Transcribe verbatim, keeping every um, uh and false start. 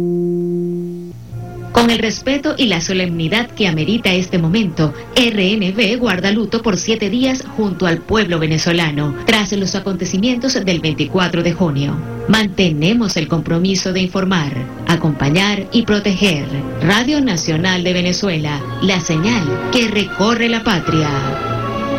Con el respeto y la solemnidad que amerita este momento, R N V guarda luto por siete días junto al pueblo venezolano, tras los acontecimientos del veinticuatro de junio. Mantenemos el compromiso de informar, acompañar y proteger. Radio Nacional de Venezuela, la señal que recorre la patria.